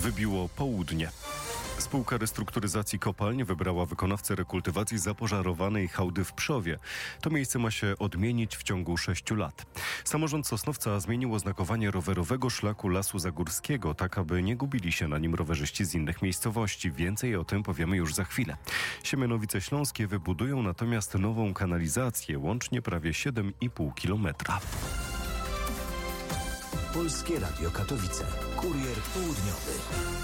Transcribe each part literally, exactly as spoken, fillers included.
Wybiło południe. Spółka Restrukturyzacji Kopalń wybrała wykonawcę rekultywacji zapożarowanej hałdy w Pszowie. To miejsce ma się odmienić w ciągu sześciu lat. Samorząd Sosnowca zmienił oznakowanie rowerowego szlaku Lasu Zagórskiego, tak aby nie gubili się na nim rowerzyści z innych miejscowości. Więcej o tym powiemy już za chwilę. Siemianowice Śląskie wybudują natomiast nową kanalizację, łącznie prawie siedem i pół kilometra. Polskie Radio Katowice. Kurier południowy.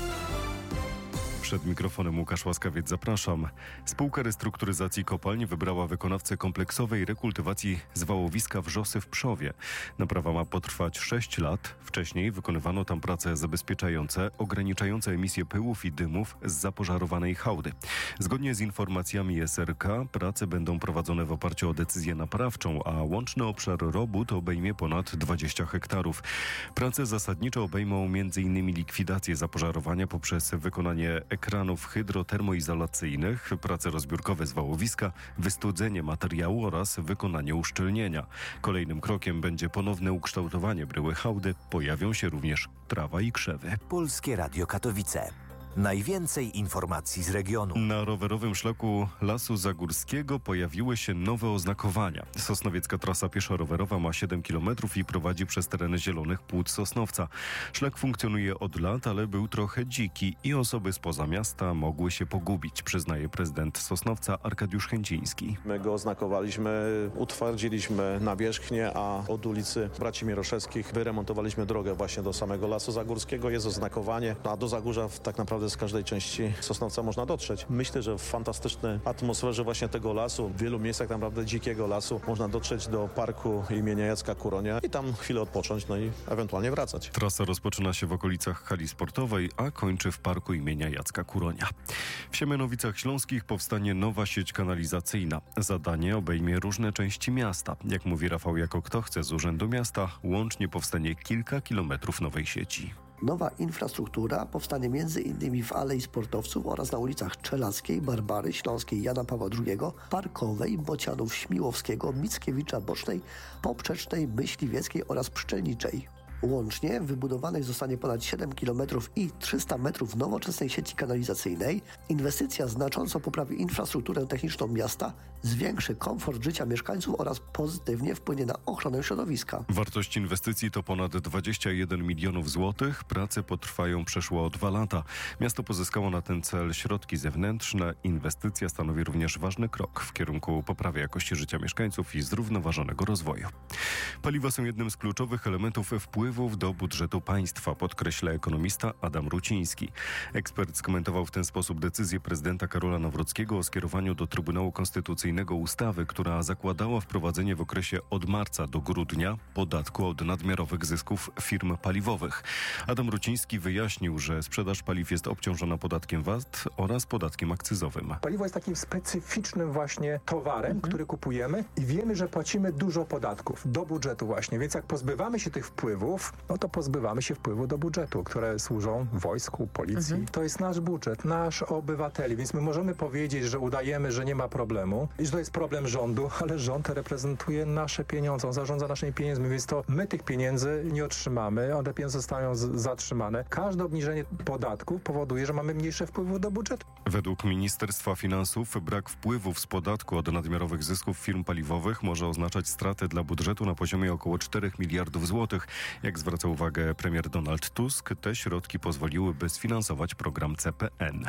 Przed mikrofonem Łukasz Łaskawiec, zapraszam. Spółka Restrukturyzacji Kopalń wybrała wykonawcę kompleksowej rekultywacji zwałowiska Wrzosy w Pszowie. Naprawa ma potrwać sześć lat. Wcześniej wykonywano tam prace zabezpieczające, ograniczające emisję pyłów i dymów z zapożarowanej hałdy. Zgodnie z informacjami S R K prace będą prowadzone w oparciu o decyzję naprawczą, a łączny obszar robót obejmie ponad dwadzieścia hektarów. Prace zasadniczo obejmą m in likwidację zapożarowania poprzez wykonanie ekranów hydrotermoizolacyjnych, prace rozbiórkowe zwałowiska, wystudzenie materiału oraz wykonanie uszczelnienia. Kolejnym krokiem będzie ponowne ukształtowanie bryły hałdy. Pojawią się również trawa i krzewy. Polskie Radio Katowice. Najwięcej informacji z regionu. Na rowerowym szlaku Lasu Zagórskiego pojawiły się nowe oznakowania. Sosnowiecka trasa pieszo-rowerowa ma siedem kilometrów i prowadzi przez tereny zielonych płód Sosnowca. Szlak funkcjonuje od lat, ale był trochę dziki i osoby spoza miasta mogły się pogubić, przyznaje prezydent Sosnowca Arkadiusz Chęciński. My go oznakowaliśmy, utwardziliśmy nawierzchnię, a od ulicy Braci Mieroszewskich wyremontowaliśmy drogę właśnie do samego Lasu Zagórskiego. Jest oznakowanie, a do Zagórza tak naprawdę z każdej części Sosnowca można dotrzeć. Myślę, że w fantastycznej atmosferze właśnie tego lasu, w wielu miejscach tak naprawdę dzikiego lasu, można dotrzeć do parku imienia Jacka Kuronia i tam chwilę odpocząć, no i ewentualnie wracać. Trasa rozpoczyna się w okolicach hali sportowej, a kończy w parku imienia Jacka Kuronia. W Siemianowicach Śląskich powstanie nowa sieć kanalizacyjna. Zadanie obejmie różne części miasta. Jak mówi Rafał Jako Kto chce z Urzędu Miasta, łącznie powstanie kilka kilometrów nowej sieci. Nowa infrastruktura powstanie między innymi w Alei Sportowców oraz na ulicach Czelackiej, Barbary, Śląskiej, Jana Pawła drugiego, Parkowej, Bocianów, Śmiłowskiego, Mickiewicza, Bocznej, Poprzecznej, Myśliwieckiej oraz Pszczelniczej. Łącznie wybudowanych zostanie ponad siedem kilometrów i trzysta metrów nowoczesnej sieci kanalizacyjnej. Inwestycja znacząco poprawi infrastrukturę techniczną miasta, zwiększy komfort życia mieszkańców oraz pozytywnie wpłynie na ochronę środowiska. Wartość inwestycji to ponad dwadzieścia jeden milionów złotych. Prace potrwają przeszło dwa lata. Miasto pozyskało na ten cel środki zewnętrzne. Inwestycja stanowi również ważny krok w kierunku poprawy jakości życia mieszkańców i zrównoważonego rozwoju. Paliwa są jednym z kluczowych elementów wpływu do budżetu państwa, podkreśla ekonomista Adam Ruciński. Ekspert skomentował w ten sposób decyzję prezydenta Karola Nawrockiego o skierowaniu do Trybunału Konstytucyjnego ustawy, która zakładała wprowadzenie w okresie od marca do grudnia podatku od nadmiarowych zysków firm paliwowych. Adam Ruciński wyjaśnił, że sprzedaż paliw jest obciążona podatkiem V A T oraz podatkiem akcyzowym. Paliwo jest takim specyficznym właśnie towarem, mhm. który kupujemy i wiemy, że płacimy dużo podatków do budżetu właśnie, więc jak pozbywamy się tych wpływów, no to pozbywamy się wpływu do budżetu, które służą wojsku, policji. Mhm. To jest nasz budżet, nasz obywateli, więc my możemy powiedzieć, że udajemy, że nie ma problemu i że to jest problem rządu, ale rząd reprezentuje nasze pieniądze, on zarządza naszymi pieniędzmi, więc to my tych pieniędzy nie otrzymamy, one pieniądze zostają z- zatrzymane. Każde obniżenie podatków powoduje, że mamy mniejsze wpływy do budżetu. Według Ministerstwa Finansów brak wpływów z podatku od nadmiarowych zysków firm paliwowych może oznaczać straty dla budżetu na poziomie około czterech miliardów złotych. Jak zwraca uwagę premier Donald Tusk, te środki pozwoliłyby sfinansować program C P N.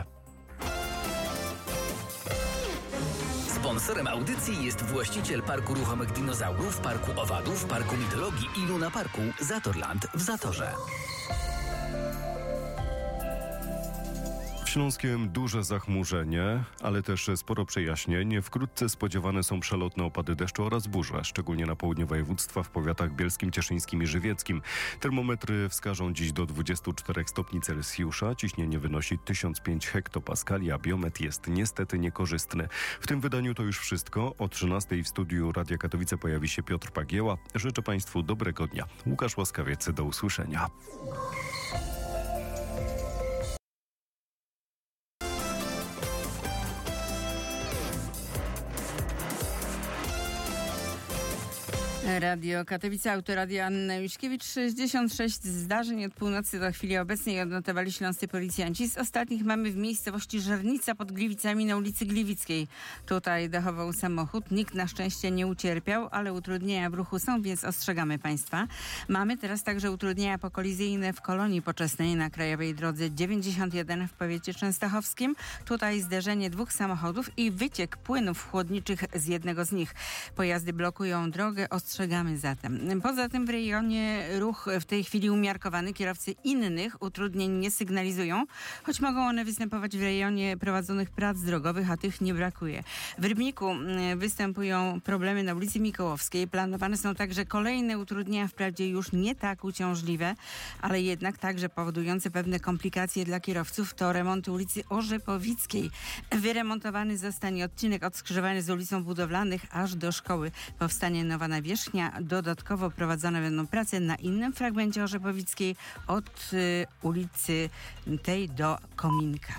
Sponsorem audycji jest właściciel Parku Ruchomych Dinozaurów, Parku Owadów, Parku Mitologii i Luna Parku Zatorland w Zatorze. W Śląskiem duże zachmurzenie, ale też sporo przejaśnień. Wkrótce spodziewane są przelotne opady deszczu oraz burze, szczególnie na południu województwa w powiatach bielskim, cieszyńskim i żywieckim. Termometry wskażą dziś do dwudziestu czterech stopni Celsjusza. Ciśnienie wynosi tysiąc pięć hektopaskali, a biometr jest niestety niekorzystny. W tym wydaniu to już wszystko. O trzynastej w studiu Radia Katowice pojawi się Piotr Pagieła. Życzę Państwu dobrego dnia. Łukasz Łaskawiec, do usłyszenia. Radio Katowice, autoradio Anna Juśkiewicz. sześćdziesiąt sześć zdarzeń od północy do chwili obecnej odnotowali śląscy policjanci. Z ostatnich mamy w miejscowości Żernica pod Gliwicami na ulicy Gliwickiej. Tutaj dachował samochód. Nikt na szczęście nie ucierpiał, ale utrudnienia w ruchu są, więc ostrzegamy Państwa. Mamy teraz także utrudnienia pokolizyjne w Kolonii Poczesnej na krajowej drodze dziewięćdziesiąt jeden w powiecie częstochowskim. Tutaj zderzenie dwóch samochodów i wyciek płynów chłodniczych z jednego z nich. Pojazdy blokują drogę. Ostrzegamy zatem. Poza tym w rejonie ruch w tej chwili umiarkowany. Kierowcy innych utrudnień nie sygnalizują, choć mogą one występować w rejonie prowadzonych prac drogowych, a tych nie brakuje. W Rybniku występują problemy na ulicy Mikołowskiej. Planowane są także kolejne utrudnienia, wprawdzie już nie tak uciążliwe, ale jednak także powodujące pewne komplikacje dla kierowców. To remonty ulicy Orzepowickiej. Wyremontowany zostanie odcinek od skrzyżowania z ulicą Budowlanych aż do szkoły. Powstanie nowa nawierzchnia. Dodatkowo prowadzone będą prace na innym fragmencie Orzepowickiej od y, ulicy tej do Kominka.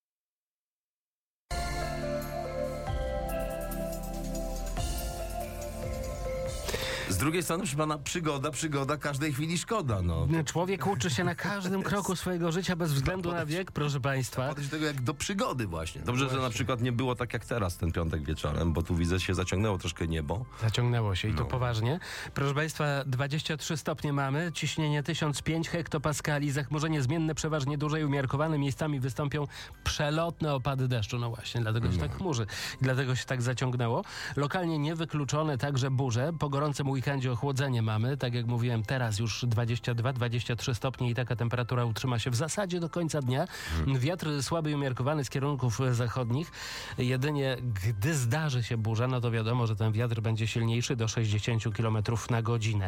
Z drugiej strony, proszę pana, przygoda, przygoda, każdej chwili szkoda. No. Człowiek uczy się na każdym kroku swojego życia bez względu na wiek, proszę państwa. Podejść do tego jak do przygody właśnie. Dobrze, Właśnie. że na przykład nie było tak jak teraz ten piątek wieczorem, bo tu widzę, się zaciągnęło troszkę niebo. Zaciągnęło się i to No. poważnie. Proszę państwa, dwadzieścia trzy stopnie mamy, ciśnienie tysiąc pięć hektopaskali, zachmurzenie zmienne, przeważnie duże i umiarkowane. Miejscami wystąpią przelotne opady deszczu. No właśnie, dlatego się tak chmurzy. I dlatego się tak zaciągnęło. Lokalnie niewykluczone także burze. Po gorącym weekendzie ochłodzenie mamy. Tak jak mówiłem, teraz już dwadzieścia dwa dwadzieścia trzy stopnie i taka temperatura utrzyma się w zasadzie do końca dnia. Wiatr słaby i umiarkowany z kierunków zachodnich. Jedynie gdy zdarzy się burza, no to wiadomo, że ten wiatr będzie silniejszy do sześćdziesiąt kilometrów na godzinę.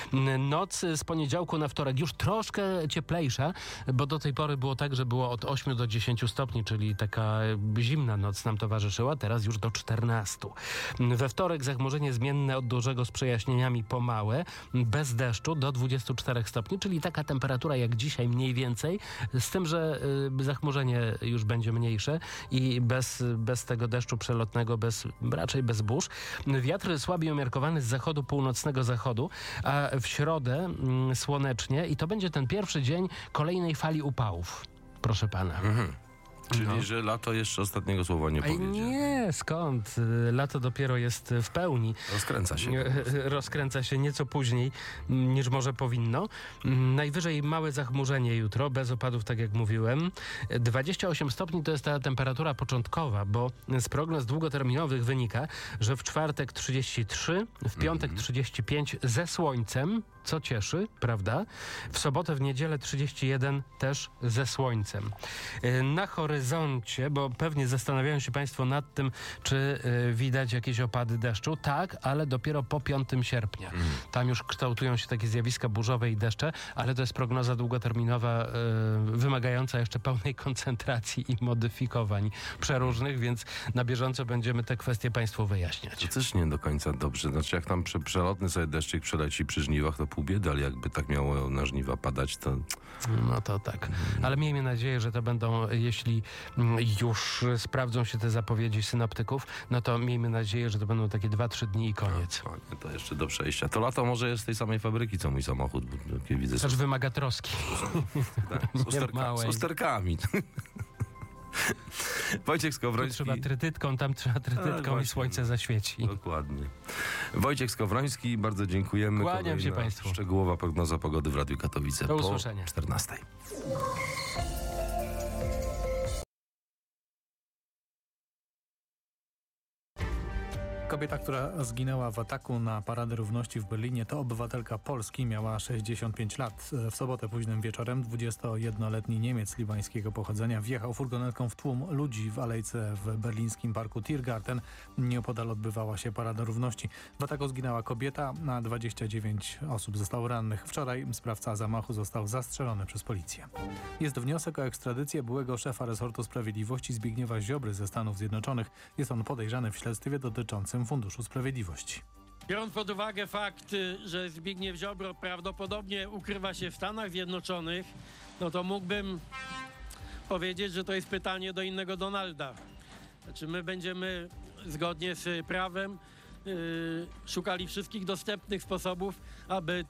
Noc z poniedziałku na wtorek już troszkę cieplejsza, bo do tej pory było tak, że było od ośmiu do dziesięciu stopni, czyli taka zimna noc nam towarzyszyła, teraz już do czternastu. We wtorek zachmurzenie zmienne od dużego z przejaśnieniami po małe, bez deszczu do dwudziestu czterech stopni, czyli taka temperatura jak dzisiaj mniej więcej, z tym, że y, zachmurzenie już będzie mniejsze i bez, bez tego deszczu przelotnego, bez, raczej bez burz. Wiatr słaby i umiarkowany z zachodu, północnego zachodu, a w środę y, słonecznie i to będzie ten pierwszy dzień kolejnej fali upałów, proszę pana. Mhm. Czyli, No. że lato jeszcze ostatniego słowa nie Ej, powiedzie. nie, skąd? Y, Lato dopiero jest w pełni. Rozkręca się. E, Rozkręca się nieco później m, niż może powinno. M, Najwyżej małe zachmurzenie jutro, bez opadów, tak jak mówiłem. E, dwadzieścia osiem stopni to jest ta temperatura początkowa, bo z prognoz długoterminowych wynika, że w czwartek trzydzieści trzy, w piątek Mhm. trzydzieści pięć ze słońcem, co cieszy, prawda? W sobotę, w niedzielę trzydzieści jeden też ze słońcem. E, Na horyzoncie, bo pewnie zastanawiają się państwo nad tym, czy y, widać jakieś opady deszczu. Tak, ale dopiero po piątego sierpnia. Mm. Tam już kształtują się takie zjawiska burzowe i deszcze, ale to jest prognoza długoterminowa, y, wymagająca jeszcze pełnej koncentracji i modyfikowań przeróżnych, więc na bieżąco będziemy te kwestie państwu wyjaśniać. To też nie do końca dobrze. Znaczy, jak tam prze, przelotny sobie deszczyk przeleci przy żniwach, to pół biedy, ale jakby tak miało na żniwa padać, to... No to tak. Ale miejmy nadzieję, że to będą, jeśli mm, już sprawdzą się te zapowiedzi synoptyków, no to miejmy nadzieję, że to będą takie dwa, trzy dni i koniec. No, to jeszcze do przejścia. To lato może jest z tej samej fabryki, co mój samochód, bo takie widzę... Też wymaga troski. Tak, z, usterka, z małej. usterkami. Wojciech Tu Skowroński. trzeba trytytką, tam trzeba A, trytytką i właśnie. słońce zaświeci. Dokładnie. Wojciech Skowroński, bardzo dziękujemy. Kłaniam się Kolejna państwu. Szczegółowa prognoza pogody w Radiu Katowice Do po usłyszenia. czternastej. Kobieta, która zginęła w ataku na Paradę Równości w Berlinie, to obywatelka Polski, miała sześćdziesiąt pięć lat. W sobotę późnym wieczorem dwudziestojednoletni Niemiec libańskiego pochodzenia wjechał furgonetką w tłum ludzi w alejce w berlińskim parku Tiergarten. Nieopodal odbywała się Parada Równości. W ataku zginęła kobieta, a dwadzieścia dziewięć osób zostało rannych. Wczoraj sprawca zamachu został zastrzelony przez policję. Jest wniosek o ekstradycję byłego szefa resortu sprawiedliwości Zbigniewa Ziobry ze Stanów Zjednoczonych. Jest on podejrzany w śledztwie dotyczącym Funduszu Sprawiedliwości. Biorąc pod uwagę fakt, że Zbigniew Ziobro prawdopodobnie ukrywa się w Stanach Zjednoczonych, no to mógłbym powiedzieć, że to jest pytanie do innego Donalda. Znaczy my będziemy zgodnie z prawem yy, szukali wszystkich dostępnych sposobów, aby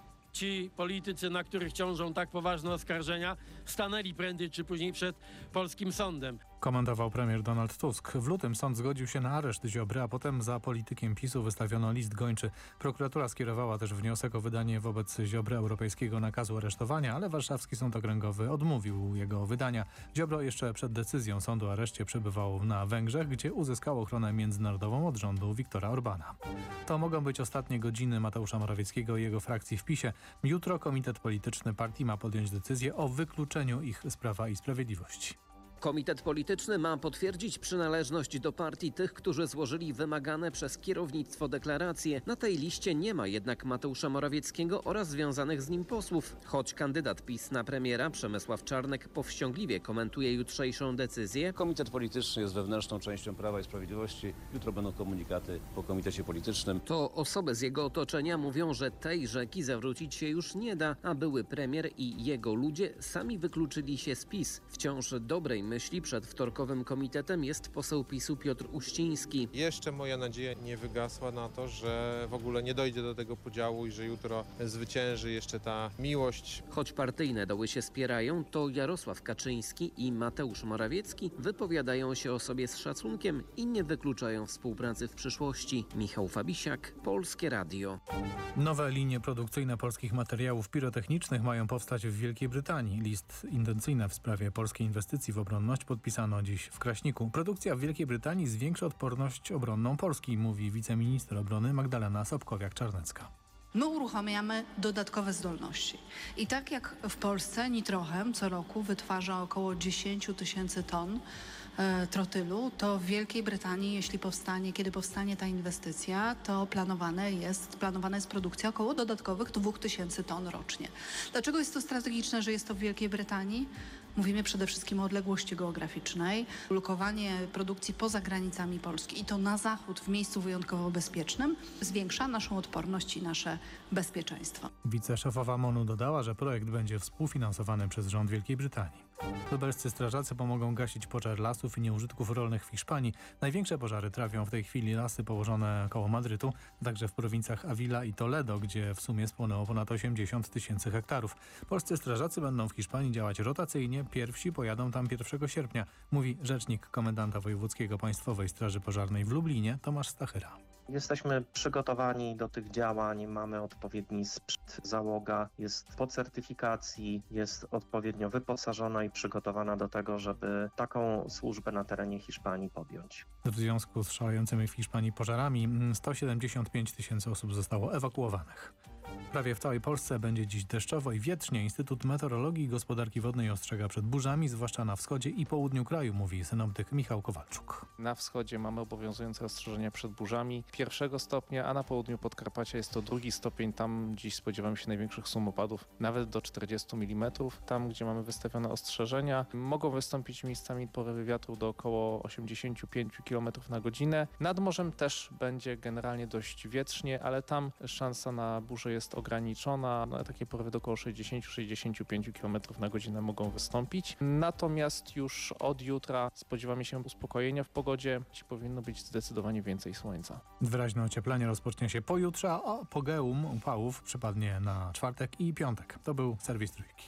ci politycy, na których ciążą tak poważne oskarżenia, stanęli prędzej czy później przed polskim sądem. Komentował premier Donald Tusk. W lutym sąd zgodził się na areszt Ziobry, a potem za politykiem PiSu wystawiono list gończy. Prokuratura skierowała też wniosek o wydanie wobec Ziobry europejskiego nakazu aresztowania, ale warszawski sąd okręgowy odmówił jego wydania. Ziobro jeszcze przed decyzją sądu o areszcie przebywał na Węgrzech, gdzie uzyskał ochronę międzynarodową od rządu Viktora Orbana. To mogą być ostatnie godziny Mateusza Morawieckiego i jego frakcji w PiSie. Jutro komitet polityczny partii ma podjąć decyzję o wykluczeniu ich z Prawa i Sprawiedliwości. Komitet polityczny ma potwierdzić przynależność do partii tych, którzy złożyli wymagane przez kierownictwo deklaracje. Na tej liście nie ma jednak Mateusza Morawieckiego oraz związanych z nim posłów. Choć kandydat PiS na premiera Przemysław Czarnek powściągliwie komentuje jutrzejszą decyzję. Komitet polityczny jest wewnętrzną częścią Prawa i Sprawiedliwości. Jutro będą komunikaty po komitecie politycznym. To osoby z jego otoczenia mówią, że tej rzeki zawrócić się już nie da, a były premier i jego ludzie sami wykluczyli się z PiS. Wciąż dobrej myśli przed wtorkowym komitetem jest poseł PiSu Piotr Uściński. Jeszcze moja nadzieja nie wygasła na to, że w ogóle nie dojdzie do tego podziału i że jutro zwycięży jeszcze ta miłość. Choć partyjne doły się spierają, to Jarosław Kaczyński i Mateusz Morawiecki wypowiadają się o sobie z szacunkiem i nie wykluczają współpracy w przyszłości. Michał Fabisiak, Polskie Radio. Nowe linie produkcyjne polskich materiałów pirotechnicznych mają powstać w Wielkiej Brytanii. List intencyjny w sprawie polskiej inwestycji w obronność podpisano dziś w Kraśniku. Produkcja w Wielkiej Brytanii zwiększa odporność obronną Polski, mówi wiceminister obrony Magdalena Sobkowiak-Czarnecka. My uruchamiamy dodatkowe zdolności. I tak jak w Polsce Nitrochem co roku wytwarza około dziesięć tysięcy ton e, trotylu, to w Wielkiej Brytanii, jeśli powstanie, kiedy powstanie ta inwestycja, to planowane jest, planowana jest produkcja około dodatkowych dwa tysiące ton rocznie. Dlaczego jest to strategiczne, że jest to w Wielkiej Brytanii? Mówimy przede wszystkim o odległości geograficznej, lokowanie produkcji poza granicami Polski i to na zachód w miejscu wyjątkowo bezpiecznym zwiększa naszą odporność i nasze bezpieczeństwo. Wiceszefowa MONU dodała, że projekt będzie współfinansowany przez rząd Wielkiej Brytanii. Lubelscy strażacy pomogą gasić pożar lasów i nieużytków rolnych w Hiszpanii. Największe pożary trawią w tej chwili lasy położone koło Madrytu, także w prowincjach Avila i Toledo, gdzie w sumie spłonęło ponad osiemdziesiąt tysięcy hektarów. Polscy strażacy będą w Hiszpanii działać rotacyjnie. Pierwsi pojadą tam pierwszego sierpnia, mówi rzecznik komendanta wojewódzkiego Państwowej Straży Pożarnej w Lublinie Tomasz Stachyra. Jesteśmy przygotowani do tych działań, mamy odpowiedni sprzęt, załoga jest po certyfikacji, jest odpowiednio wyposażona i przygotowana do tego, żeby taką służbę na terenie Hiszpanii podjąć. W związku z szalejącymi w Hiszpanii pożarami sto siedemdziesiąt pięć tysięcy osób zostało ewakuowanych. Prawie w całej Polsce będzie dziś deszczowo i wietrznie. Instytut Meteorologii i Gospodarki Wodnej ostrzega przed burzami, zwłaszcza na wschodzie i południu kraju, mówi synoptyk Michał Kowalczuk. Na wschodzie mamy obowiązujące ostrzeżenia przed burzami pierwszego stopnia, a na południu Podkarpacia jest to drugi stopień. Tam dziś spodziewamy się największych sum opadów, nawet do czterdziestu milimetrów. Tam, gdzie mamy wystawione ostrzeżenia, mogą wystąpić miejscami porywy wiatru do około osiemdziesiąt pięć kilometrów na godzinę. Nad morzem też będzie generalnie dość wietrznie, ale tam szansa na burzę jest ograniczona. No, takie porywy do około sześćdziesiąt do sześćdziesięciu pięciu kilometrów na godzinę mogą wystąpić. Natomiast już od jutra spodziewamy się uspokojenia w pogodzie. Dziś powinno być zdecydowanie więcej słońca. Wyraźne ocieplenie rozpocznie się pojutrze, a apogeum upałów przypadnie na czwartek i piątek. To był serwis Trójki.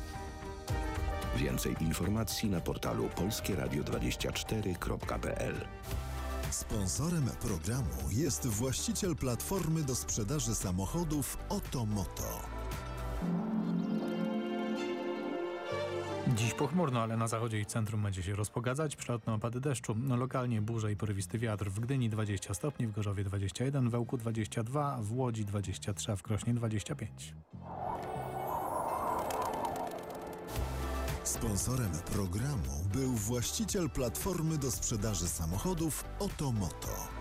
Więcej informacji na portalu polskie radio dwadzieścia cztery kropka p l. Sponsorem programu jest właściciel platformy do sprzedaży samochodów Otomoto. Dziś pochmurno, ale na zachodzie i centrum będzie się rozpogadzać. Przelotne opady deszczu. Lokalnie burze i porywisty wiatr. W Gdyni dwadzieścia stopni, w Gorzowie dwadzieścia jeden, w Ełku dwadzieścia dwa, w Łodzi dwadzieścia trzy, a w Krośnie dwadzieścia pięć. Sponsorem programu był właściciel platformy do sprzedaży samochodów Otomoto.